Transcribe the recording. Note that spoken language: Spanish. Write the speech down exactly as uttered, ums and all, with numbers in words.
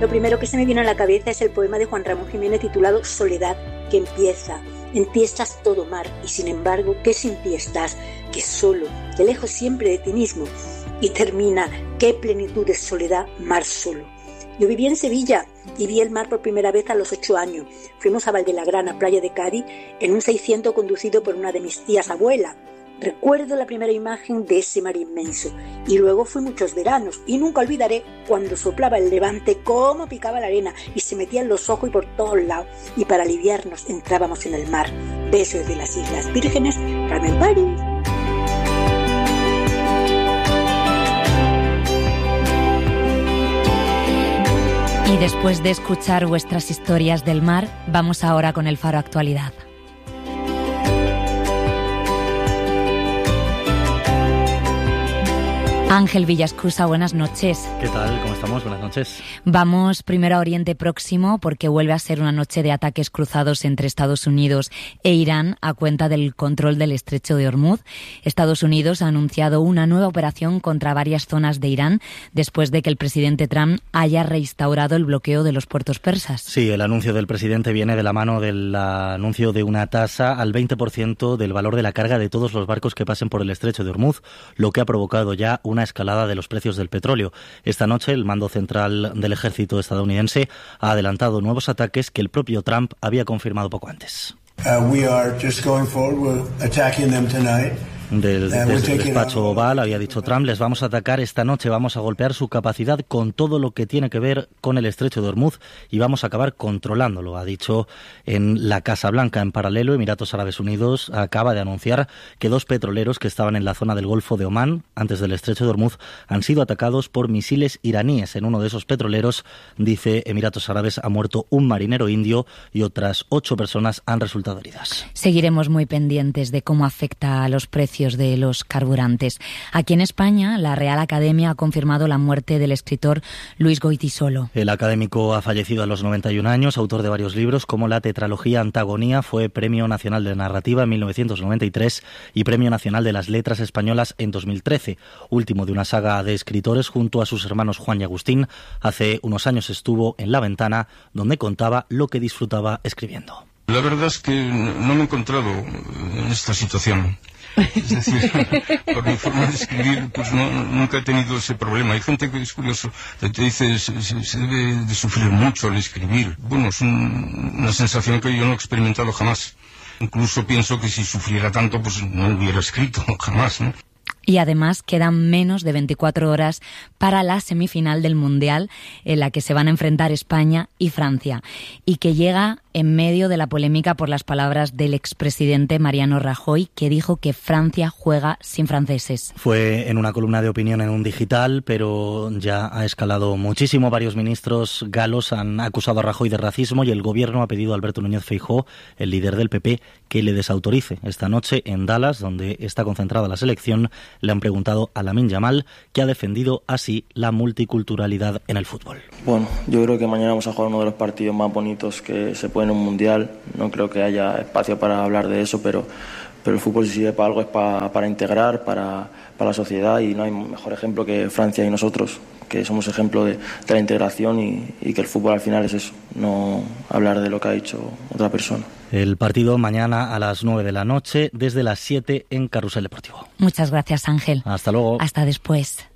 lo primero que se me viene a la cabeza es el poema de Juan Ramón Jiménez titulado Soledad, que empieza: en ti estás todo mar, y sin embargo, que sin ti estás, que solo, que lejos siempre de ti mismo. Y termina: qué plenitud de soledad, mar solo. Yo viví en Sevilla y vi el mar por primera vez a los ocho años. Fuimos a Valdelagrana, playa de Cádiz, en un seiscientos conducido por una de mis tías abuelas. Recuerdo la primera imagen de ese mar inmenso. Y luego fui muchos veranos y nunca olvidaré cuando soplaba el levante cómo picaba la arena y se metía en los ojos y por todos lados. Y para aliviarnos entrábamos en el mar. Besos de las Islas Vírgenes, Carmen París. Y después de escuchar vuestras historias del mar, vamos ahora con el Faro Actualidad. Ángel Villascusa, buenas noches. ¿Qué tal? ¿Cómo estamos? Buenas noches. Vamos primero a Oriente Próximo porque vuelve a ser una noche de ataques cruzados entre Estados Unidos e Irán a cuenta del control del estrecho de Hormuz. Estados Unidos ha anunciado una nueva operación contra varias zonas de Irán después de que el presidente Trump haya reinstaurado el bloqueo de los puertos persas. Sí, el anuncio del presidente viene de la mano del anuncio de una tasa al veinte por ciento del valor de la carga de todos los barcos que pasen por el estrecho de Hormuz, lo que ha provocado ya una escalada de los precios del petróleo. Esta noche el mando central del ejército estadounidense ha adelantado nuevos ataques que el propio Trump había confirmado poco antes. Uh, we are just going forward. We're attacking them tonight. Del, desde el despacho Oval había dicho Trump: les vamos a atacar esta noche, vamos a golpear su capacidad con todo lo que tiene que ver con el estrecho de Hormuz y vamos a acabar controlándolo, ha dicho en la Casa Blanca. En paralelo, Emiratos Árabes Unidos acaba de anunciar que dos petroleros que estaban en la zona del Golfo de Omán, antes del estrecho de Hormuz, han sido atacados por misiles iraníes. En uno de esos petroleros, dice Emiratos Árabes, ha muerto un marinero indio y otras ocho personas han resultado heridas. Seguiremos muy pendientes de cómo afecta a los precios de los carburantes. Aquí en España, la Real Academia ha confirmado la muerte del escritor Luis Goytisolo. El académico ha fallecido a los noventa y un años, autor de varios libros como la tetralogía Antagonía, fue Premio Nacional de Narrativa en mil novecientos noventa y tres y Premio Nacional de las Letras Españolas en dos mil trece, último de una saga de escritores junto a sus hermanos Juan y Agustín. Hace unos años estuvo en La Ventana, donde contaba lo que disfrutaba escribiendo. La verdad es que no me he encontrado en esta situación. Es decir, por mi forma de escribir, pues no, nunca he tenido ese problema. Hay gente que es curioso, te dice, se, se, se debe de sufrir mucho al escribir. Bueno, es un, una sensación que yo no he experimentado jamás. Incluso pienso que si sufriera tanto, pues no hubiera escrito jamás, ¿no? Y además quedan menos de veinticuatro horas para la semifinal del Mundial, en la que se van a enfrentar España y Francia, y que llega en medio de la polémica por las palabras del expresidente Mariano Rajoy, que dijo que Francia juega sin franceses. Fue en una columna de opinión en un digital, pero ya ha escalado muchísimo. Varios ministros galos han acusado a Rajoy de racismo y el gobierno ha pedido a Alberto Núñez Feijóo, el líder del P P, que le desautorice. Esta noche en Dallas, donde está concentrada la selección, le han preguntado a Lamine Yamal, que ha defendido así la multiculturalidad en el fútbol. Bueno, yo creo que mañana vamos a jugar uno de los partidos más bonitos que se puede en un mundial. No creo que haya espacio para hablar de eso, pero, pero el fútbol, si sirve para algo, es para, para integrar, para, para la sociedad, y no hay mejor ejemplo que Francia y nosotros, que somos ejemplo de, de la integración y, y que el fútbol al final es eso, no hablar de lo que ha dicho otra persona. El partido mañana a las nueve de la noche, desde las siete en Carrusel Deportivo. Muchas gracias, Ángel. Hasta luego. Hasta después.